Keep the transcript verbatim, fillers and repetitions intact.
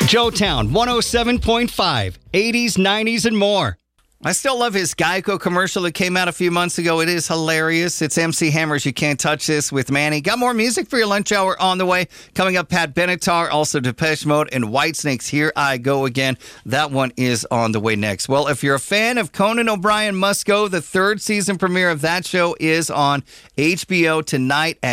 Joetown one oh seven point five, eighties, nineties, and more. I still love his Geico commercial that came out a few months ago. It is hilarious. It's M C Hammer's You Can't Touch This with Manny. Got more music for your lunch hour on the way. Coming up, Pat Benatar, also Depeche Mode, and Whitesnake's Here I Go Again. That one is on the way next. Well, if you're a fan of Conan O'Brien Must Go, the third season premiere of that show is on H B O tonight at